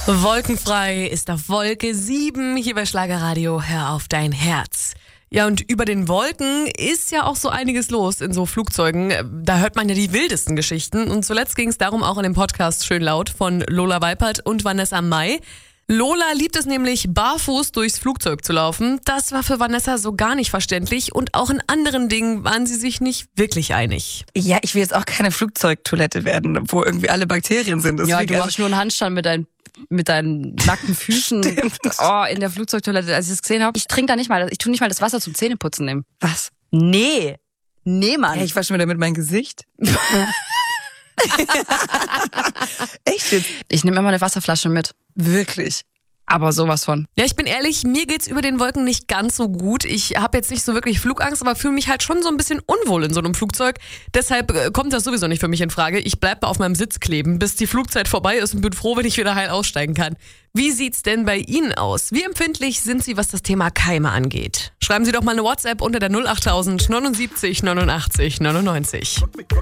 Wolkenfrei ist auf Wolke 7 hier bei Schlagerradio. Hör auf dein Herz. Ja, und über den Wolken ist ja auch so einiges los in so Flugzeugen. Da hört man ja die wildesten Geschichten. Und zuletzt ging es darum auch in dem Podcast Schön laut von Lola Weipert und Vanessa Mai. Lola liebt es nämlich, barfuß durchs Flugzeug zu laufen. Das war für Vanessa so gar nicht verständlich. Und auch in anderen Dingen waren sie sich nicht wirklich einig. Ja, ich will jetzt auch keine Flugzeugtoilette werden, wo irgendwie alle Bakterien sind. Ja, du machst nur einen Handstand mit deinen nackten Füßen in der Flugzeugtoilette. Als ich das gesehen habe, ich tue nicht mal das Wasser zum Zähneputzen nehmen. Was? Nee, Mann. Hey, ich wasche mir damit mein Gesicht. Echt jetzt? Ich nehme immer eine Wasserflasche mit. Wirklich? Aber sowas von. Ja, ich bin ehrlich, mir geht's über den Wolken nicht ganz so gut. Ich habe jetzt nicht so wirklich Flugangst, aber fühle mich halt schon so ein bisschen unwohl in so einem Flugzeug. Deshalb kommt das sowieso nicht für mich in Frage. Ich bleib auf meinem Sitz kleben, bis die Flugzeit vorbei ist und bin froh, wenn ich wieder heil aussteigen kann. Wie sieht's denn bei Ihnen aus? Wie empfindlich sind Sie, was das Thema Keime angeht? Schreiben Sie doch mal eine WhatsApp unter der 08000 79 89 99.